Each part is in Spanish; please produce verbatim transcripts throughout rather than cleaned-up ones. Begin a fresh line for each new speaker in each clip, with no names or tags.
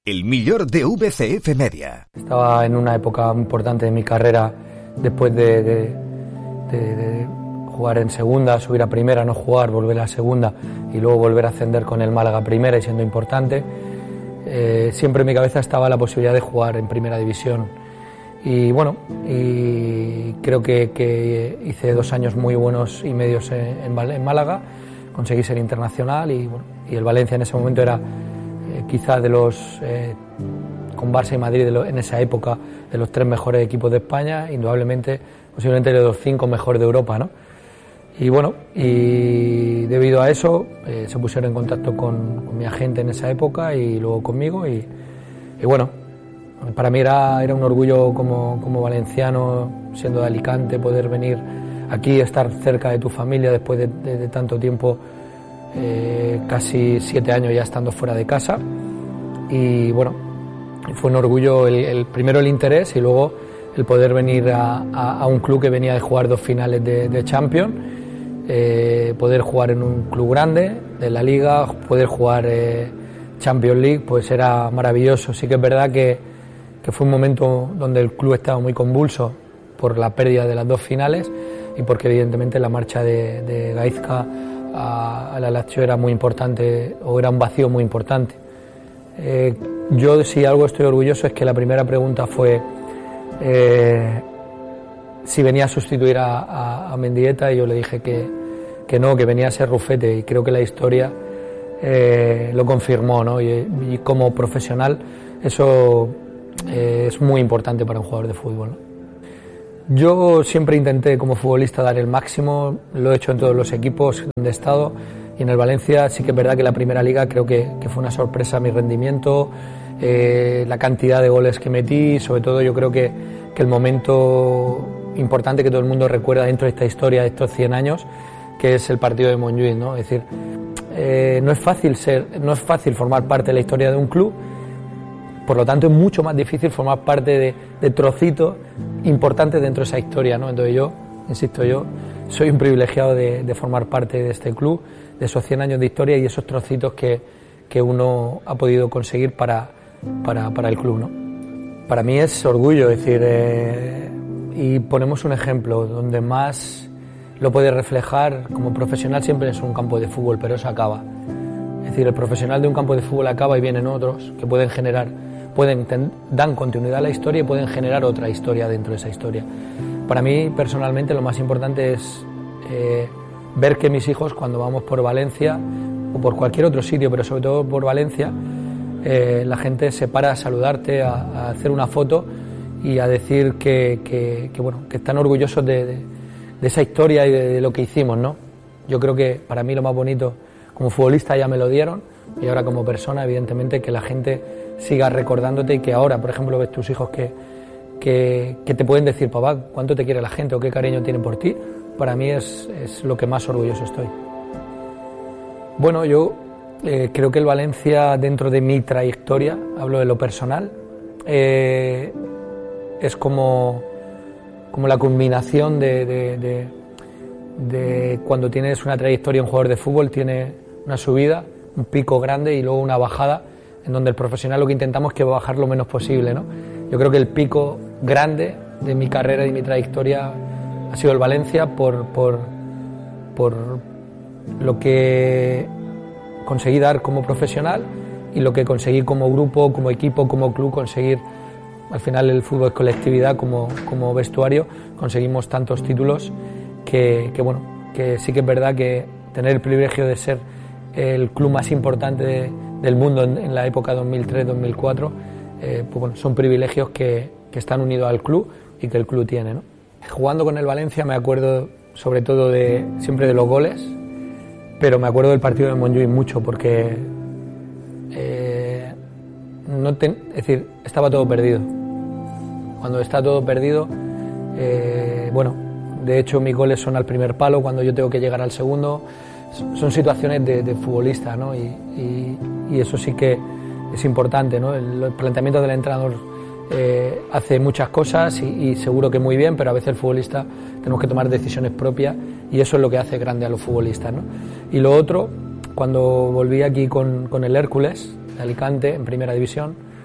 el millor de V C F Media.
Estaba en una época muy importante de mi carrera después de, de, de, de jugar en segunda, subir a primera, no jugar, volver a segunda y luego volver a ascender con el Málaga a primera y siendo importante. Eh, siempre en mi cabeza estaba la posibilidad de jugar en primera división y bueno, y creo que, que hice dos años muy buenos y medios en, en, en Málaga, conseguí ser internacional y, bueno, y el Valencia en ese momento era eh, quizá de los, eh, con Barça y Madrid de lo, en esa época, de los tres mejores equipos de España, indudablemente, posiblemente de los cinco mejores de Europa, ¿no? Y bueno, y debido a eso eh, se pusieron en contacto con, con mi agente en esa época y luego conmigo y, y bueno, para mí era, era un orgullo como, como valenciano, siendo de Alicante, poder venir aquí, estar cerca de tu familia después de, de, de tanto tiempo, eh, casi siete años ya estando fuera de casa. Y bueno, fue un orgullo el, el primero el interés y luego el poder venir a, a, a un club que venía de jugar dos finales de, de Champions, eh, poder jugar en un club grande de la Liga, poder jugar eh, Champions League, pues era maravilloso. Sí que es verdad que, que fue un momento donde el club estaba muy convulso por la pérdida de las dos finales y porque evidentemente la marcha de, de Gaizka a, a la Lazio era muy importante, o era un vacío muy importante. Eh, yo si algo estoy orgulloso es que la primera pregunta fue eh, si venía a sustituir a, a, a Mendieta, y yo le dije que, que no, que venía a ser Rufete, y creo que la historia eh, lo confirmó, ¿no? Y, y como profesional eso eh, es muy importante para un jugador de fútbol, ¿no? Yo siempre intenté como futbolista dar el máximo, lo he hecho en todos los equipos donde he estado, y en el Valencia sí que es verdad que la primera liga creo que, que fue una sorpresa mi rendimiento, eh, la cantidad de goles que metí, sobre todo yo creo que, que el momento importante que todo el mundo recuerda dentro de esta historia de estos cien años, que es el partido de Montjuïc, ¿no? Es decir, eh, no es fácil ser, no es fácil formar parte de la historia de un club. Por lo tanto, es mucho más difícil formar parte de, de trocitos importantes dentro de esa historia, ¿no? Entonces yo, insisto, yo soy un privilegiado de, de formar parte de este club, de esos cien años de historia y esos trocitos que, que uno ha podido conseguir para, para, para el club, ¿no? Para mí es orgullo, es decir, eh, y ponemos un ejemplo donde más lo puede reflejar como profesional siempre es un campo de fútbol, pero eso acaba. Es decir, el profesional de un campo de fútbol acaba y vienen otros que pueden generar, pueden dan continuidad a la historia y pueden generar otra historia dentro de esa historia. Para mí, personalmente, lo más importante es eh, ver que mis hijos, cuando vamos por Valencia o por cualquier otro sitio, pero sobre todo por Valencia, eh, la gente se para a saludarte, a, a hacer una foto y a decir que, que, que, bueno, que están orgullosos de, de, de esa historia y de, de lo que hicimos, ¿no? Yo creo que para mí lo más bonito, como futbolista ya me lo dieron, y ahora como persona, evidentemente, que la gente siga recordándote y que ahora, por ejemplo, ves tus hijos que, que, que te pueden decir, papá, cuánto te quiere la gente o qué cariño tienen por ti. Para mí es, es lo que más orgulloso estoy. Bueno, yo eh, creo que el Valencia, dentro de mi trayectoria, hablo de lo personal, eh, es como, como la culminación de, de, de, de cuando tienes una trayectoria, un jugador de fútbol tiene una subida, un pico grande y luego una bajada, en donde el profesional lo que intentamos es que bajar lo menos posible, ¿no? Yo creo que el pico grande de mi carrera y mi trayectoria ha sido el Valencia por, por, por lo que conseguí dar como profesional y lo que conseguí como grupo, como equipo, como club, conseguir. Al final el fútbol es colectividad, como, como vestuario, conseguimos tantos títulos que, que, bueno, que sí que es verdad que tener el privilegio de ser el club más importante de, del mundo en, en la época dos mil tres dos mil cuatro, eh, pues bueno, son privilegios que, que están unidos al club y que el club tiene, ¿no? Jugando con el Valencia me acuerdo sobre todo de siempre de los goles, pero me acuerdo del partido de Montjuïc mucho porque eh, no ten, es decir, estaba todo perdido. Cuando está todo perdido, eh, bueno, de hecho mis goles son al primer palo cuando yo tengo que llegar al segundo. Son situaciones de, de futbolista, ¿no? Y, y, y eso sí que es importante, ¿no? El, el planteamiento del entrenador eh, hace muchas cosas y, y seguro que muy bien, pero a veces el futbolista tenemos que tomar decisiones propias y eso es lo que hace grande a los futbolistas, ¿no? Y lo otro, cuando volví aquí con, con el Hércules de Alicante en primera división,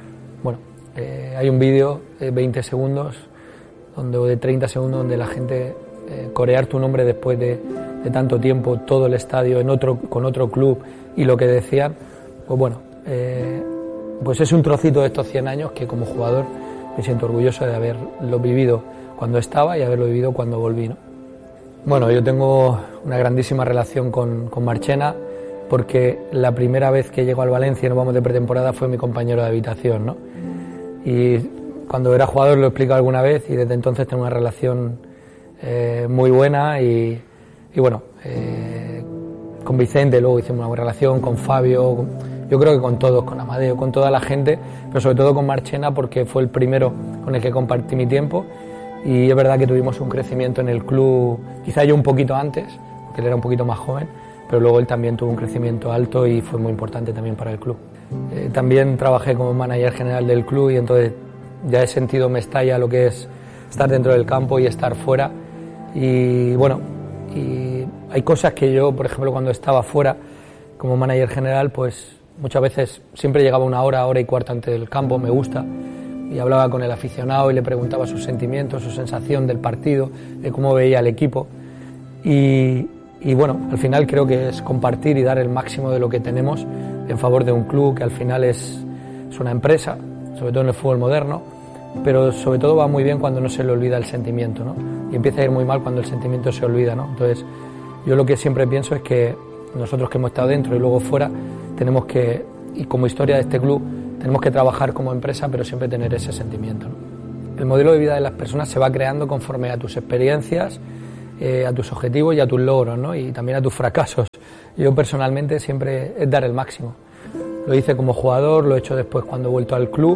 bueno, eh, hay un vídeo de veinte segundos donde, o de treinta segundos donde la gente eh, corear tu nombre después de, de tanto tiempo, todo el estadio en otro, con otro club y lo que decían, pues bueno, eh, pues es un trocito de estos cien años que como jugador me siento orgulloso de haberlo vivido cuando estaba y haberlo vivido cuando volví, ¿no? Bueno, yo tengo una grandísima relación con, con Marchena, porque la primera vez que llegó al Valencia y nos vamos de pretemporada fue mi compañero de habitación, ¿no? Y cuando era jugador lo he explicado alguna vez y desde entonces tengo una relación eh, muy buena y, y bueno, eh, con Vicente luego hicimos una buena relación, con Fabio, con, yo creo que con todos, con Amadeo, con toda la gente, pero sobre todo con Marchena porque fue el primero con el que compartí mi tiempo y es verdad que tuvimos un crecimiento en el club, quizá yo un poquito antes, porque él era un poquito más joven, pero luego él también tuvo un crecimiento alto y fue muy importante también para el club. Eh, también trabajé como manager general del club y entonces ya he sentido Mestalla lo que es estar dentro del campo y estar fuera. Y bueno, y hay cosas que yo, por ejemplo, cuando estaba fuera como manager general, pues muchas veces siempre llegaba una hora, hora y cuarto antes del campo, me gusta, y hablaba con el aficionado y le preguntaba sus sentimientos, su sensación del partido, de cómo veía el equipo. Y, y bueno, al final creo que es compartir y dar el máximo de lo que tenemos en favor de un club que al final es, es una empresa, sobre todo en el fútbol moderno, pero sobre todo va muy bien cuando no se le olvida el sentimiento, ¿no? Y empieza a ir muy mal cuando el sentimiento se olvida, ¿no? Entonces, yo lo que siempre pienso es que nosotros que hemos estado dentro y luego fuera, tenemos que, y como historia de este club, tenemos que trabajar como empresa, pero siempre tener ese sentimiento, ¿no? El modelo de vida de las personas se va creando conforme a tus experiencias, eh, a tus objetivos y a tus logros, ¿no? Y también a tus fracasos. Yo personalmente siempre es dar el máximo. Lo hice como jugador, lo he hecho después cuando he vuelto al club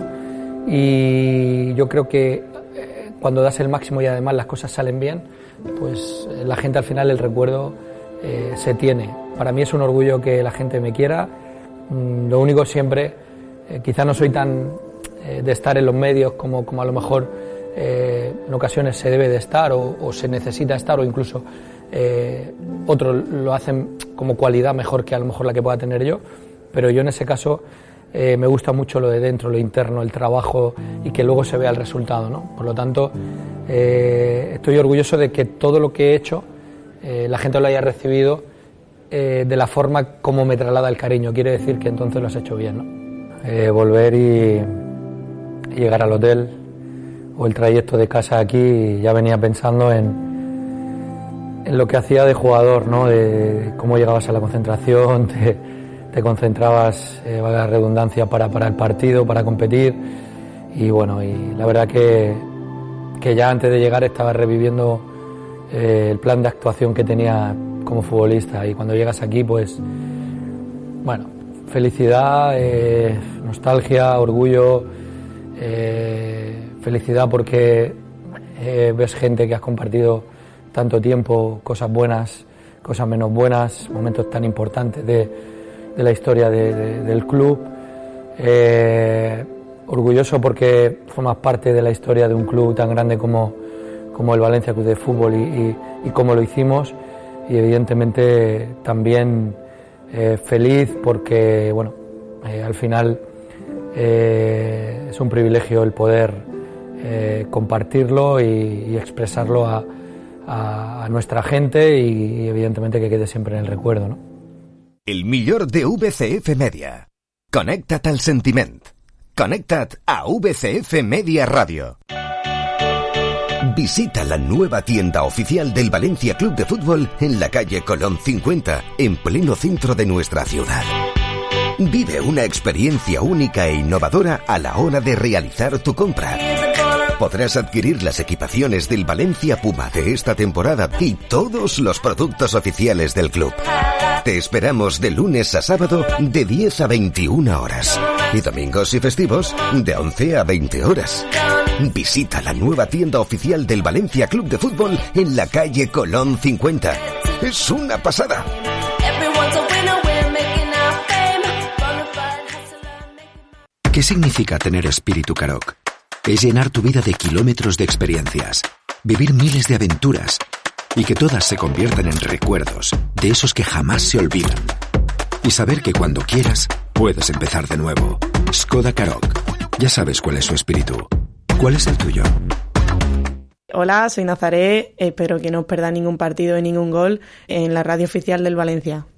y yo creo que eh, cuando das el máximo y además las cosas salen bien, pues eh, la gente al final el recuerdo eh, se tiene. Para mí es un orgullo que la gente me quiera. Mm, lo único siempre, eh, quizá no soy tan eh, de estar en los medios como, como a lo mejor eh, en ocasiones se debe de estar o, o se necesita estar o incluso eh, otros lo hacen como cualidad mejor que a lo mejor la que pueda tener yo, pero yo en ese caso eh, me gusta mucho lo de dentro, lo interno, el trabajo y que luego se vea el resultado, ¿no? Por lo tanto, eh, estoy orgulloso de que todo lo que he hecho eh, la gente lo haya recibido eh, de la forma como me traslada el cariño. Quiere decir que entonces lo has hecho bien, ¿no? Eh, volver y, y llegar al hotel o el trayecto de casa aquí, ya venía pensando en, en lo que hacía de jugador, ¿no? De cómo llegabas a la concentración, te, te concentrabas, eh, valga la redundancia, para, para el partido, para competir y bueno, y la verdad que, que ya antes de llegar estaba reviviendo eh, el plan de actuación que tenía como futbolista y cuando llegas aquí pues bueno, felicidad, eh, nostalgia, orgullo, eh, felicidad porque eh, ves gente que has compartido tanto tiempo, cosas buenas, cosas menos buenas, momentos tan importantes de, de la historia de, de, del club. Eh, orgulloso porque formas parte de la historia de un club tan grande como, como el Valencia Club de Fútbol y, y, y cómo lo hicimos y evidentemente también eh, feliz porque bueno, eh, al final eh, es un privilegio el poder eh, compartirlo y, y expresarlo a A, a nuestra gente y, y evidentemente que quede siempre en el recuerdo, ¿no?
El millor de V C F Media. Connecta't al sentiment. Connecta't a V C F Media Radio. Visita la nueva tienda oficial del Valencia Club de Fútbol en la calle Colón cincuenta, en pleno centro de nuestra ciudad. Vive una experiencia única e innovadora a la hora de realizar tu compra. Podrás adquirir las equipaciones del Valencia Puma de esta temporada y todos los productos oficiales del club. Te esperamos de lunes a sábado de diez a veintiuna horas y domingos y festivos de once a veinte horas. Visita la nueva tienda oficial del Valencia Club de Fútbol en la calle Colón cincuenta. Es una pasada.
¿Qué significa tener espíritu Karoq? Es llenar tu vida de kilómetros de experiencias, vivir miles de aventuras y que todas se conviertan en recuerdos de esos que jamás se olvidan. Y saber que cuando quieras puedes empezar de nuevo. Skoda Karoq, Ya sabes cuál es su espíritu. ¿Cuál es el tuyo?
Hola, soy Nazaré. Espero que no os perdáis ningún partido y ningún gol en la radio oficial del Valencia.